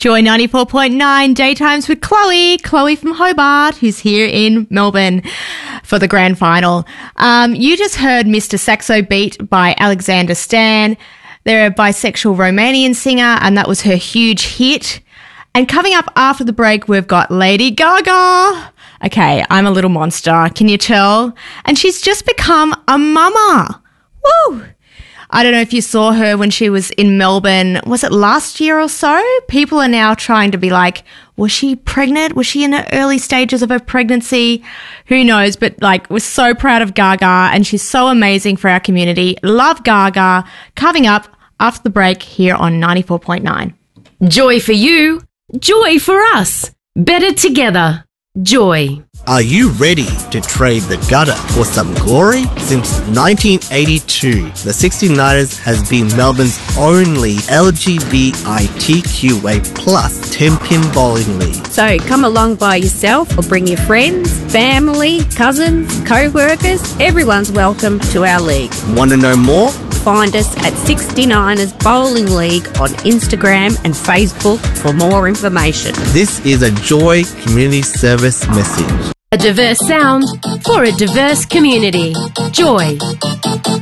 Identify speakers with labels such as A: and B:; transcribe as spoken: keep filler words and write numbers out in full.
A: Joy ninety-four point nine, Daytimes with Chloe. Chloe from Hobart, who's here in Melbourne for the grand final. Um, you just heard Mister Saxo Beat by Alexander Stan. They're a bisexual Romanian singer, and that was her huge hit. And coming up after the break, we've got Lady Gaga. Okay, I'm a little monster, can you tell? And she's just become a mama. Woo! I don't know if you saw her when she was in Melbourne. Was it last year or so? People are now trying to be like, was she pregnant? Was she in the early stages of her pregnancy? Who knows? But like, we're so proud of Gaga, and she's so amazing for our community. Love Gaga. Coming up after the break here on ninety-four point nine.
B: Joy for you. Joy for us. Better together. Joy.
C: Are you ready to trade the gutter for some glory? Since nineteen eighty-two, the sixty-niners has been Melbourne's only L G B T Q A plus ten-pin bowling league.
D: So come along by yourself or bring your friends, family, cousins, co-workers. Everyone's welcome to our league.
C: Want to know more?
D: Find us at sixty-niners Bowling League on Instagram and Facebook for more information.
C: This is a Joy Community Service message.
B: A diverse sound for a diverse community. Joy.